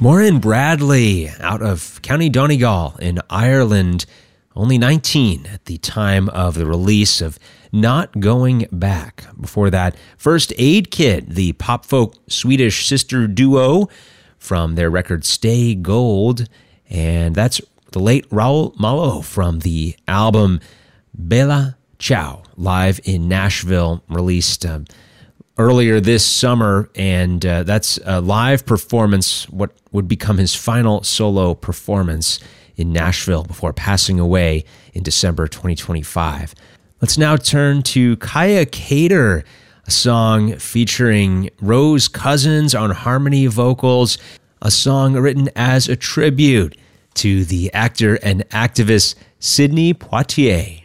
Maureen Bradley out of County Donegal in Ireland, only 19 at the time of the release of Not Going Back. Before that, First Aid Kit, the pop folk Swedish sister duo from their record Stay Gold. And that's the late Raul Malo from the album Bella Ciao, live in Nashville, released earlier this summer, and that's a live performance, what would become his final solo performance in Nashville before passing away in December 2025. Let's now turn to Kaya Cater, a song featuring Rose Cousins on harmony vocals, a song written as a tribute to the actor and activist Sidney Poitier.